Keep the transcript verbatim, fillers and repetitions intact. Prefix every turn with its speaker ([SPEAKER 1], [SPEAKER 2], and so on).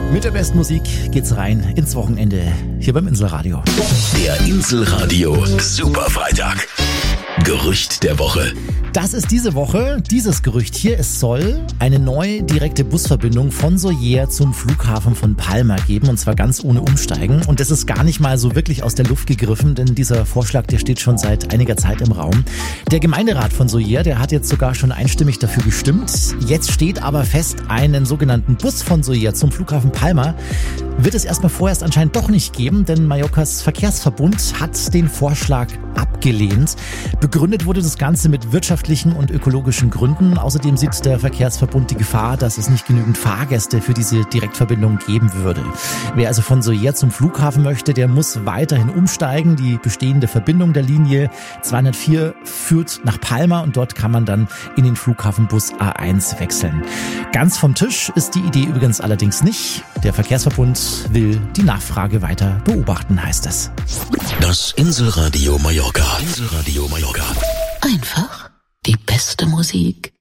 [SPEAKER 1] Mit der besten Musik geht's rein ins Wochenende hier beim Inselradio.
[SPEAKER 2] Der Inselradio Superfreitag. Gerücht der Woche.
[SPEAKER 1] Das ist diese Woche dieses Gerücht hier. Es soll eine neue direkte Busverbindung von Soller zum Flughafen von Palma geben, und zwar ganz ohne Umsteigen. Und das ist gar nicht mal so wirklich aus der Luft gegriffen, denn dieser Vorschlag, der steht schon seit einiger Zeit im Raum. Der Gemeinderat von Soller, der hat jetzt sogar schon einstimmig dafür gestimmt. Jetzt steht aber fest, einen sogenannten Bus von Soller zum Flughafen Palma wird es erstmal vorerst anscheinend doch nicht geben, denn Mallorcas Verkehrsverbund hat den Vorschlag abgelehnt. Begründet wurde das Ganze mit wirtschaftlichen und ökologischen Gründen. Außerdem sieht der Verkehrsverbund die Gefahr, dass es nicht genügend Fahrgäste für diese Direktverbindung geben würde. Wer also von Soller zum Flughafen möchte, der muss weiterhin umsteigen. Die bestehende Verbindung der Linie zweihundertvier führt nach Palma und dort kann man dann in den Flughafenbus A eins wechseln. Ganz vom Tisch ist die Idee übrigens allerdings nicht. Der Verkehrsverbund will die Nachfrage weiter beobachten, heißt es.
[SPEAKER 2] Das Inselradio Mallorca. Inselradio Mallorca.
[SPEAKER 3] Einfach die beste Musik.